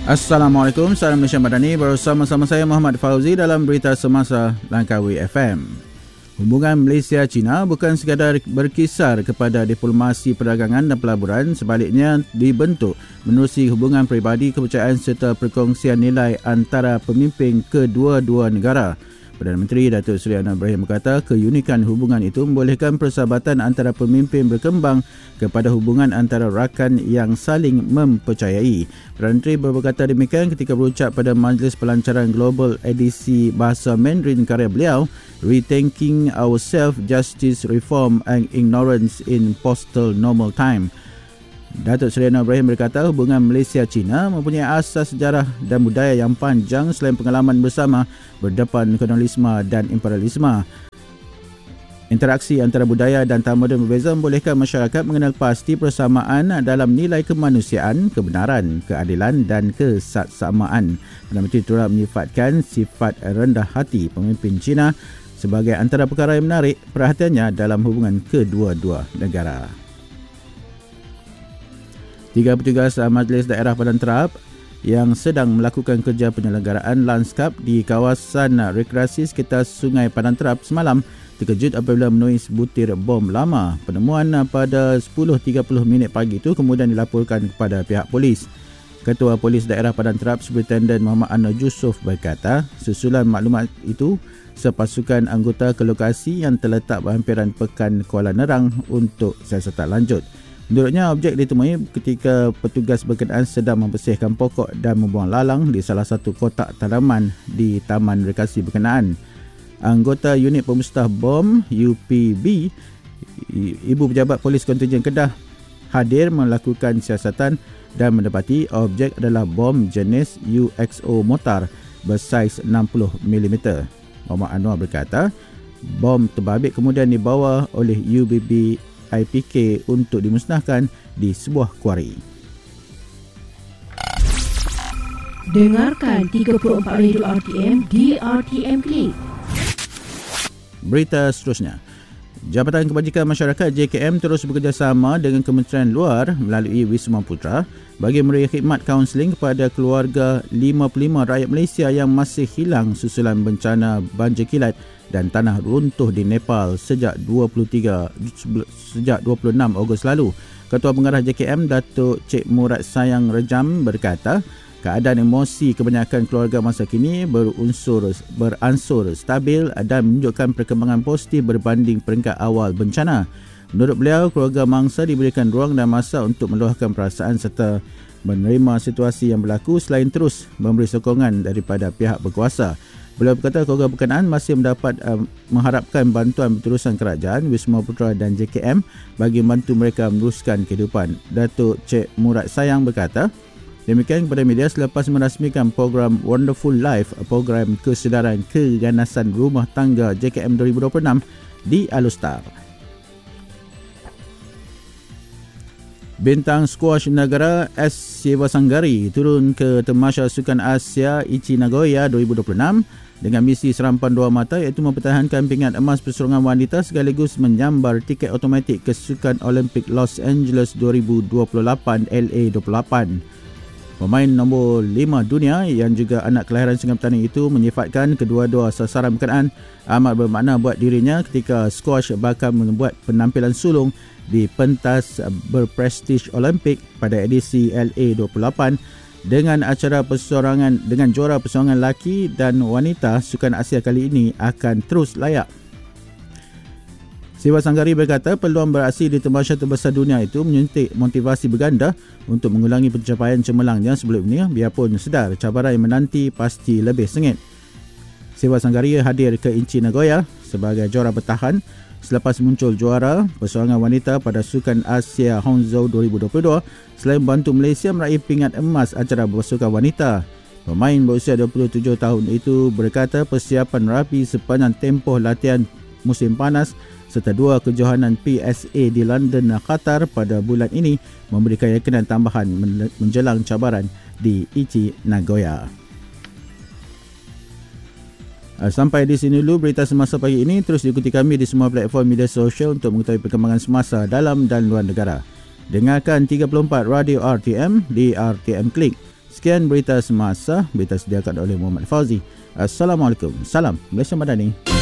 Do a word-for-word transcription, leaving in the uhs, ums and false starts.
Assalamualaikum, salam Malaysia Madani. Bersama-sama saya Muhammad Fauzi dalam Berita Semasa Langkawi F M. Hubungan Malaysia-China bukan sekadar berkisar kepada diplomasi perdagangan dan pelaburan, sebaliknya dibentuk menerusi hubungan peribadi, kepercayaan serta perkongsian nilai antara pemimpin kedua-dua negara. Perdana Menteri Datuk Seri Anwar Ibrahim berkata keunikan hubungan itu membolehkan persahabatan antara pemimpin berkembang kepada hubungan antara rakan yang saling mempercayai. Perdana Menteri berkata demikian ketika berucap pada Majlis Pelancaran Global edisi Bahasa Mandarin karya beliau, Rethinking Ourselves, Justice, Reform and Ignorance in Postal Normal Time. Datuk Seri Anwar Ibrahim berkata hubungan Malaysia-China mempunyai asas sejarah dan budaya yang panjang selain pengalaman bersama berdepan kolonialisme dan imperialisme. Interaksi antara budaya dan tamadun berbeza membolehkan masyarakat mengenal pasti persamaan dalam nilai kemanusiaan, kebenaran, keadilan dan kesaksamaan. Perdana Menteri turut menyifatkan sifat rendah hati pemimpin China sebagai antara perkara yang menarik perhatiannya dalam hubungan kedua-dua negara. Tiga petugas Majlis Daerah Padang Terap yang sedang melakukan kerja penyelenggaraan Lions Cup di kawasan rekreasi sekitar Sungai Padang Terap semalam terkejut apabila menemui sebutir bom lama. Penemuan pada sepuluh tiga puluh minit pagi itu kemudian dilaporkan kepada pihak polis. Ketua Polis Daerah Padang Terap Superintendent Muhammad Anwar Yusof berkata, susulan maklumat itu sepasukan anggota ke lokasi yang terletak berhampiran Pekan Kuala Nerang untuk siasatan lanjut. Menurutnya, objek ditemui ketika petugas berkenaan sedang membersihkan pokok dan membuang lalang di salah satu kotak tanaman di taman rekreasi berkenaan. Anggota unit pemusnah bom U P B, Ibu Pejabat Polis Kontingen Kedah, hadir melakukan siasatan dan mendapati objek adalah bom jenis U X O mortar bersaiz enam puluh milimeter. Muhammad Anwar berkata, bom terbabit kemudian dibawa oleh U B B I P K untuk dimusnahkan di sebuah kuari. Dengarkan tiga puluh empat Radio R T M di R T M Klik. Berita seterusnya. Jabatan Kebajikan Masyarakat J K M terus bekerjasama dengan Kementerian Luar melalui Wisma Putra bagi memberi khidmat kaunseling kepada keluarga lima puluh lima rakyat Malaysia yang masih hilang susulan bencana banjir kilat dan tanah runtuh di Nepal sejak dua puluh tiga sejak dua puluh enam Ogos lalu. Ketua Pengarah J K M Datuk Cik Murad Sayang Rejam berkata, keadaan emosi kebanyakan keluarga masa kini berunsur beransur stabil dan menunjukkan perkembangan positif berbanding peringkat awal bencana. Menurut beliau, keluarga mangsa diberikan ruang dan masa untuk meluahkan perasaan serta menerima situasi yang berlaku selain terus memberi sokongan daripada pihak berkuasa. Beliau berkata keluarga berkenaan masih mendapat uh, mengharapkan bantuan berterusan kerajaan, Wisma Putra dan J K M bagi membantu mereka meneruskan kehidupan. Datuk Cik Murad Sayang berkata demikian kepada media selepas merasmikan program Wonderful Life, program kesedaran keganasan rumah tangga J K M dua ribu dua puluh enam di Alustar. Bintang skuash negara S. Sivasanggari turun ke Tamasya Sukan Asia Aichi Nagoya dua ribu dua puluh enam dengan misi serampan dua mata iaitu mempertahankan pingat emas perseorangan wanita sekaligus menyambar tiket automatik ke Sukan Olimpik Los Angeles dua ribu dua puluh lapan L A dua puluh lapan. Pemain nombor lima dunia yang juga anak kelahiran Sungai Petani itu menyifatkan kedua-dua sasaran berkenaan amat bermakna buat dirinya ketika squash bakal membuat penampilan sulung di pentas berprestij Olimpik pada edisi L A dua puluh lapan dengan acara perseorangan dengan juara perseorangan lelaki dan wanita. Sukan Asia kali ini akan terus layak. Sivasanggari berkata peluang beraksi di Tamasya terbesar dunia itu menyuntik motivasi berganda untuk mengulangi pencapaian cemerlangnya sebelum ini, biarpun sedar cabaran yang menanti pasti lebih sengit. Sivasanggari hadir ke Aichi Nagoya sebagai juara bertahan selepas muncul juara perseorangan wanita pada Sukan Asia Hangzhou dua ribu dua puluh dua selain membantu Malaysia meraih pingat emas acara bersukan wanita. Pemain berusia dua puluh tujuh tahun itu berkata persiapan rapi sepanjang tempoh latihan musim panas serta dua kejohanan P S A di London dan Qatar pada bulan ini memberi keyakinan tambahan menjelang cabaran di Aichi Nagoya. Sampai di sini dulu berita semasa pagi ini. Terus ikuti kami di semua platform media sosial untuk mengetahui perkembangan semasa dalam dan luar negara. Dengarkan tiga puluh empat Radio R T M di R T M Klik. Sekian berita semasa, berita sediakan oleh Muhammad Fauzi. Assalamualaikum. Salam Malaysia Madani.